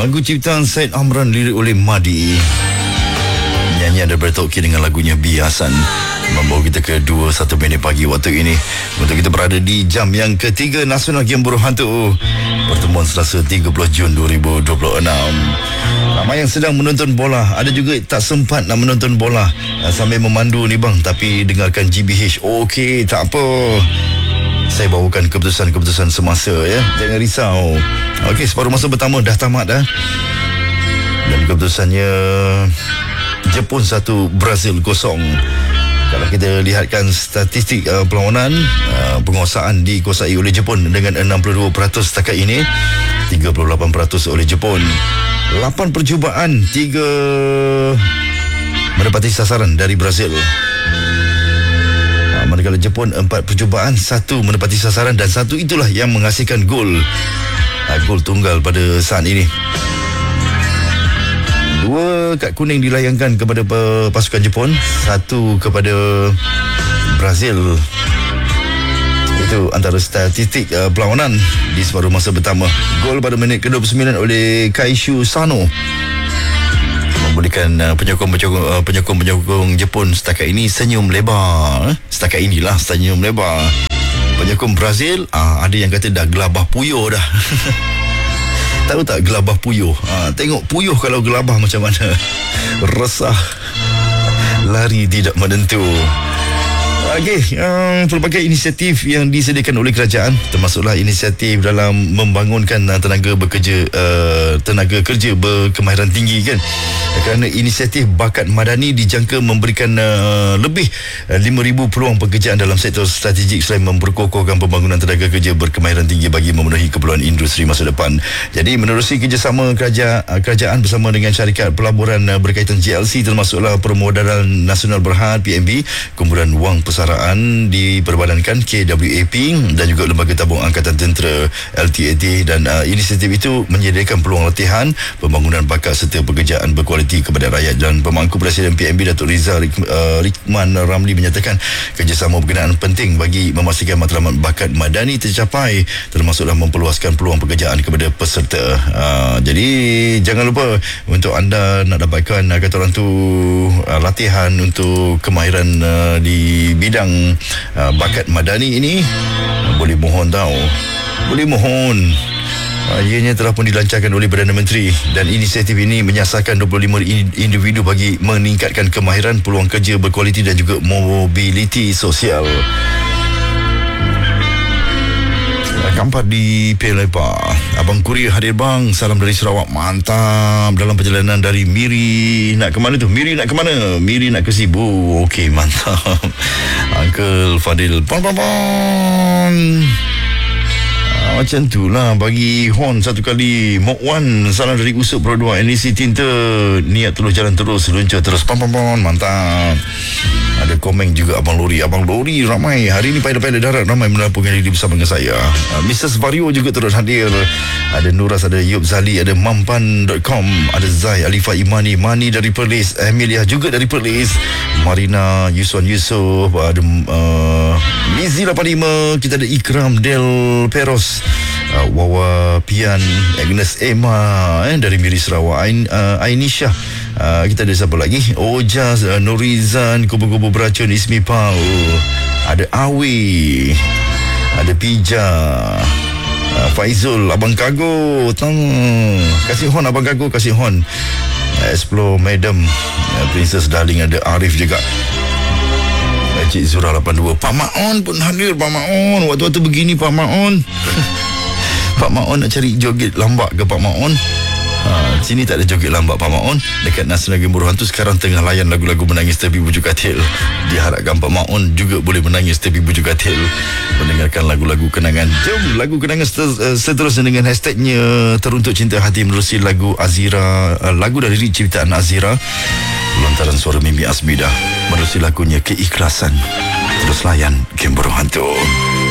Lagu ciptaan Syed Amran, lirik oleh Madi. Nyanyian daripada Tok K dengan lagunya Biasan membawa kita ke 2:01 minit pagi waktu ini untuk kita berada di jam yang ketiga Nasional Game Buruh Hantu pertemuan Selasa 30 Jun 2026. Ramai yang sedang menonton bola, ada juga tak sempat nak menonton bola sambil memandu ni bang, tapi dengarkan GBH. Okey, tak apa, saya bawakan keputusan-keputusan semasa ya. Jangan risau. Okey, separuh masa pertama dah tamat dah. Dan keputusannya Jepun 1, Brazil 0. Kalau kita lihatkan statistik perlawanan, penguasaan dikuasai oleh Jepun dengan 62% setakat ini, 38% oleh Jepun. 8 percubaan, 3 menepati sasaran dari Brazil. Manakala Jepun 4 percubaan, 1 menepati sasaran, dan 1 itulah yang menghasilkan gol. Gol tunggal pada saat ini. 2 kad kuning dilayangkan kepada pasukan Jepun, 1 kepada Brazil. Itu antara statistik perlawanan di separuh masa pertama. Gol pada minit ke-29 oleh Kaishu Sano membolehkan penyokong Jepun setakat ini senyum lebar. Setakat inilah senyum lebar. Penyokong Brazil ada yang kata dah gelabah puyuh dah. Tahu tak gelabah puyuh? Tengok puyuh kalau gelabah macam mana. Resah, lari tidak menentu. Okey, pelbagai inisiatif yang disediakan oleh kerajaan, termasuklah inisiatif dalam membangunkan tenaga kerja berkemahiran tinggi kan. Kerana inisiatif bakat madani dijangka memberikan lebih 5,000 peluang pekerjaan dalam sektor strategik selain memperkokohkan pembangunan tenaga kerja berkemahiran tinggi bagi memenuhi keperluan industri masa depan. Jadi menerusi kerjasama kerajaan bersama dengan syarikat pelaburan berkaitan GLC, termasuklah Permodalan Nasional Berhad PNB, kumpulan wang persaraan diperbadankan KWAP dan juga Lembaga Tabung Angkatan Tentera LTAT, dan inisiatif itu menyediakan peluang latihan, pembangunan bakat serta pekerjaan berkualiti kepada rakyat. Dan pemangku Presiden PNB Datuk Rizal Rikman Ramli menyatakan kerjasama berkenaan penting bagi memastikan matlamat bakat madani tercapai, termasuklah memperluaskan peluang pekerjaan kepada peserta. Jadi jangan lupa untuk anda nak dapatkan kata orang tu latihan untuk kemahiran di bidang bakat madani ini, boleh mohon ianya telah pun dilancarkan oleh Perdana Menteri, dan inisiatif ini menyasarkan 25 individu bagi meningkatkan kemahiran, peluang kerja berkualiti dan juga mobiliti sosial. Kampar di Pelepah. Abang Kurir hadir bang, salam dari Sarawak. Mantap. Dalam perjalanan dari Miri, nak ke mana tu? Miri nak ke mana? Miri nak ke Sibu. Okey, mantap. Uncle Fadil, pon. Macam tu lah, bagi horn satu kali. Mok Wan, salam dari Usuk Pro 2 NEC Tinta, niat terus jalan terus, luncur terus, pon. Mantap. Ada komen juga Abang Lori ramai hari ni, pilot darat ramai melaporkan diri bersama dengan saya. Mrs. Vario juga terus hadir. Ada Nuras, ada Yub Zali, ada mampan.com, ada Zai, Alifah Imani, Mani dari Perlis, Emilia juga dari Perlis, Marina, Yuswan Yusof, ada Mizi 85, kita ada Ikram Del Peros, Wawa Pian, Agnes Emma dari Miri Sarawak, Ainisha, kita ada siapa lagi? Ojas, Norizan, Kubu-Kubu Beracun, Ismi Pau, ada Awi, ada Pija, Faizul, Abang Kago, kasih hon Abang Kago, kasih hon. Explore Madam, Princess Darling, ada Arif juga, Cik Zura 82, Pak Maon pun hadir. Pak Maon, waktu-waktu begini Pak Maon. Pak Maon nak cari joget lambak ke Pak Maon? Sini tak ada joget lambak Pak Maon. Dekat Nasional Game Buruh Hantu sekarang tengah layan lagu-lagu menangis tepi bujuk katil. Diharapkan Pak Maon juga boleh menangis tepi bujuk katil, mendengarkan lagu-lagu kenangan. Jom lagu kenangan seterusnya dengan hashtagnya Teruntuk Cinta Hati menerusi lagu Azira, lagu dari ciptaan Azira, lontaran suara Mimi Asmida, menerusi lagunya Keikhlasan. Terus layan Game Buruh Hantu.